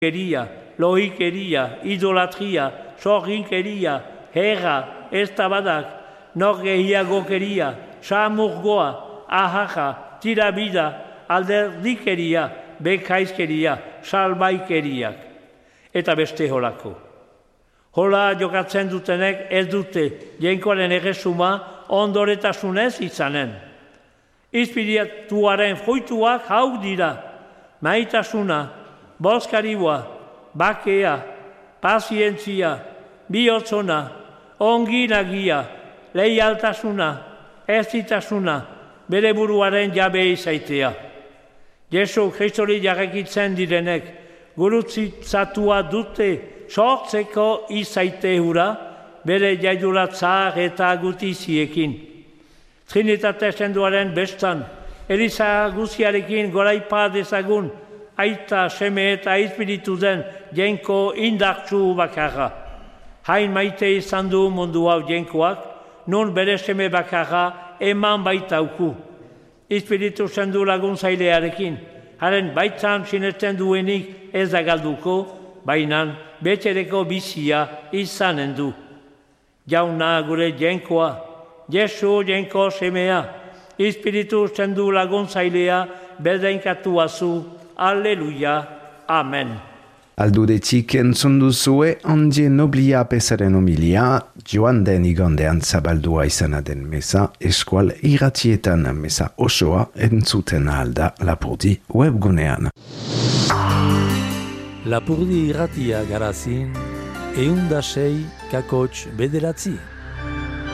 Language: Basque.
keria, lohikeria, idolatria, sorginkeria, herra, eztabadak, nor gehiagokeria, samurgoa, ahaja, tirabida, alderdikeria, bekaizkeria, salbaikeriak, eta beste holako. Hola jokatzen dutenek ez dute jainkoaren erresuma ondoretasunez izanen. Espirituaren fruituak hau dira, maitasuna, bozkaribua, bakea, pazientzia, bihotzona, onginagia, leialtasuna, erzitasuna, bere buruaren jabe izaitea. Jesu Kristori jarrekitzen direnek, gurutzatua dute sortzeko izaite hura, bere jaidura tzar eta gutiziekin. Trinitate senduaren bestan, Eliza guziarekin goraipa dezagun, aita, seme eta espiritu den jenko indartsu bakarra. Hain maite izan du mundu hau jenkoak, nun bere seme bakarra eman baitauku. Espiritu sendu laguntzailearekin, haren baitan sinesten duenik ez da galduko, bainan betereko bizia izanen du. Jauna gure jenkoa, Jesu jenko semea, Espiritu sendu laguntzailea bedeinkatuazu, Alleluia, Amen. Aldudetik entzun duzue Handie Noblia pesaren homilia, joan den igandean zabaldua izana den meza, eskual irratietan meza osoa entzuten alda Lapurdi webgunean. Lapurdi irratia garazin, 106,9.